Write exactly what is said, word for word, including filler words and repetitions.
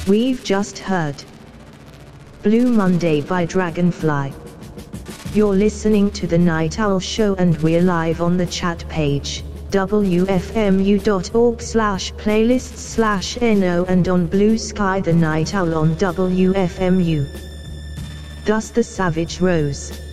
We've just heard Blue Monday by Dragonfly. You're listening to The Night Owl Show and we're live on the chat page, w f m u dot org slash playlists slash no, and on Blue Sky The Night Owl on W F M U. Thus the Savage Rose.